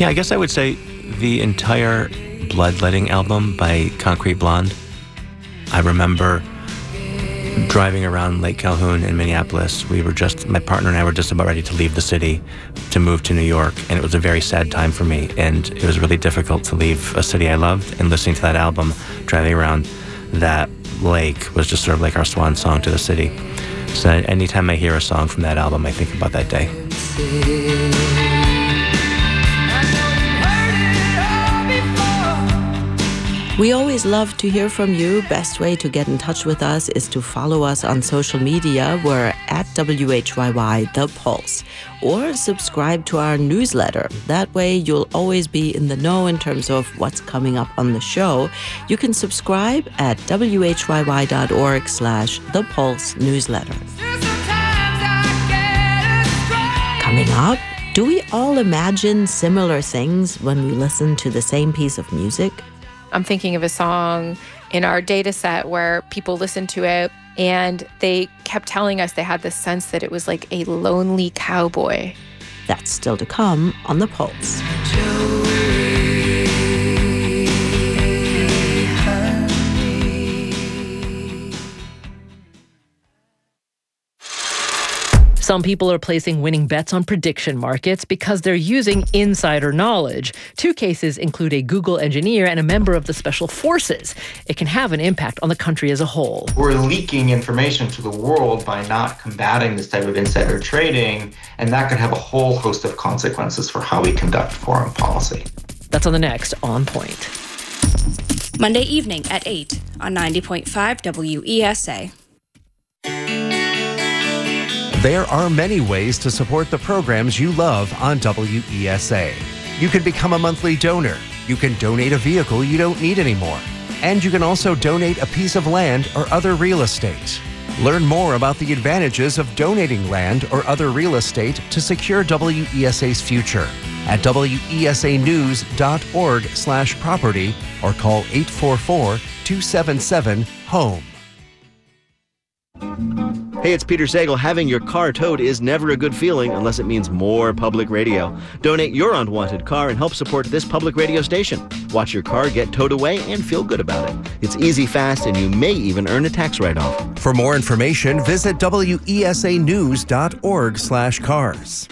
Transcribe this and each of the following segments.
Yeah, I guess I would say the entire Bloodletting album by Concrete Blonde. I remember driving around Lake Calhoun in Minneapolis. My partner and I were just about ready to leave the city to move to New York, and it was a very sad time for me, and it was really difficult to leave a city I loved, and listening to that album, driving around that lake was just sort of like our swan song to the city. So anytime I hear a song from that album, I think about that day. We always love to hear from you. Best way to get in touch with us is to follow us on social media. We're at WHYY The Pulse. Or subscribe to our newsletter. That way you'll always be in the know in terms of what's coming up on the show. You can subscribe at whyy.org/The Pulse newsletter. Coming up, do we all imagine similar things when we listen to the same piece of music? I'm thinking of a song in our data set where people listened to it and they kept telling us they had this sense that it was like a lonely cowboy. That's still to come on The Pulse. Some people are placing winning bets on prediction markets because they're using insider knowledge. Two cases include a Google engineer and a member of the Special Forces. It can have an impact on the country as a whole. We're leaking information to the world by not combating this type of insider trading, and that could have a whole host of consequences for how we conduct foreign policy. That's on the next On Point. Monday evening at 8 on 90.5 WESA. There are many ways to support the programs you love on WESA. You can become a monthly donor. You can donate a vehicle you don't need anymore. And you can also donate a piece of land or other real estate. Learn more about the advantages of donating land or other real estate to secure WESA's future at wesanews.org/property or call 844-277-HOME. Hey, it's Peter Sagal. Having your car towed is never a good feeling unless it means more public radio. Donate your unwanted car and help support this public radio station. Watch your car get towed away and feel good about it. It's easy, fast, and you may even earn a tax write-off. For more information, visit wesanews.org/cars.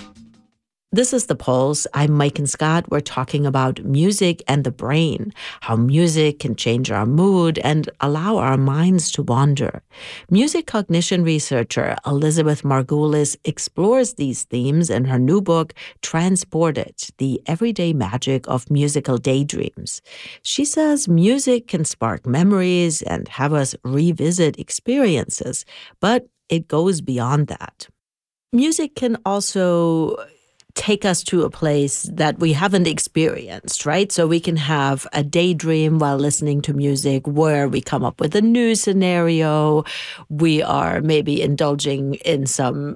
This is The Pulse. I'm Mike and Scott. We're talking about music and the brain, how music can change our mood and allow our minds to wander. Music cognition researcher Elizabeth Margulis explores these themes in her new book, Transported: The Everyday Magic of Musical Daydreams. She says music can spark memories and have us revisit experiences, but it goes beyond that. Music can also take us to a place that we haven't experienced, right? So we can have a daydream while listening to music where we come up with a new scenario. We are maybe indulging in some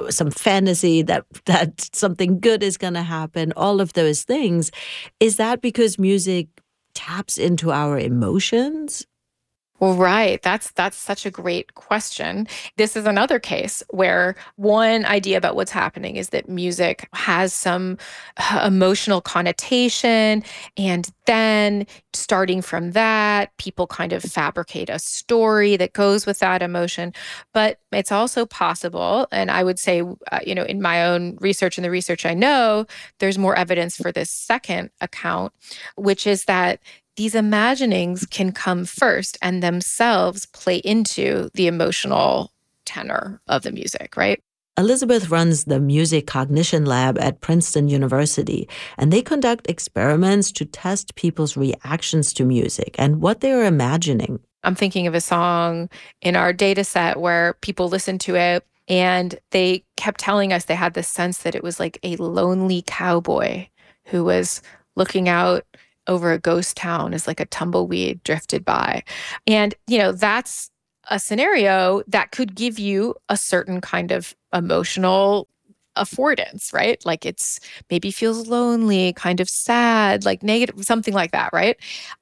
fantasy that something good is going to happen, all of those things. Is that because music taps into our emotions? Well, right. That's such a great question. This is another case where one idea about what's happening is that music has some emotional connotation, and then starting from that, people kind of fabricate a story that goes with that emotion. But it's also possible, and I would say, in my own research and the research I know, there's more evidence for this second account, which is that these imaginings can come first and themselves play into the emotional tenor of the music, right? Elizabeth runs the Music Cognition Lab at Princeton University, and they conduct experiments to test people's reactions to music and what they are imagining. I'm thinking of a song in our data set where people listened to it and they kept telling us they had this sense that it was like a lonely cowboy who was looking out over a ghost town as like a tumbleweed drifted by. And, that's a scenario that could give you a certain kind of emotional affordance, right? Like it's maybe feels lonely, kind of sad, like negative, something like that, right?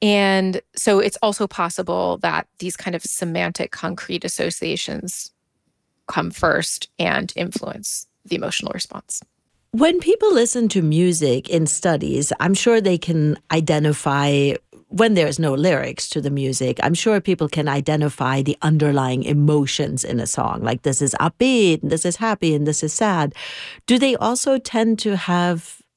And so it's also possible that these kind of semantic, concrete associations come first and influence the emotional response. When people listen to music in studies, I'm sure they can identify when there's no lyrics to the music. I'm sure people can identify the underlying emotions in a song, like this is upbeat, and this is happy, and this is sad. Do they also tend to have